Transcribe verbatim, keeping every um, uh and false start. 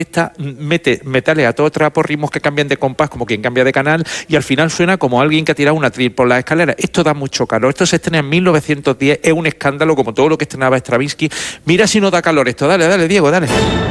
esta mete metales a todo trapo, ritmos que cambian de compás como quien cambia de canal, y al final suena como alguien que ha tirado una tril por las escaleras. Esto da mucho calor. Esto se estrena en mil novecientos diez, es un escándalo como todo lo que estrenaba Stravinsky. Mira si no da calor esto. Dale, dale, Diego, dale.